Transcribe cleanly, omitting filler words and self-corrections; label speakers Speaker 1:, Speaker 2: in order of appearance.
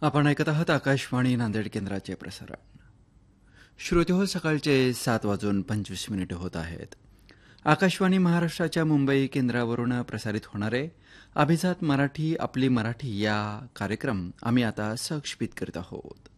Speaker 1: आपण ऐकत आहात आकाशवाणी नांदेड केंद्राचे प्रसारण. श्रोते हो, सकाळचे 7:25 होत आहेत. आकाशवाणी महाराष्ट्राच्या मुंबई केंद्रावरून प्रसारित होणारे अभिजात मराठी आपली मराठी या कार्यक्रम आम्ही आता सहक्षेपित करीत आहोत.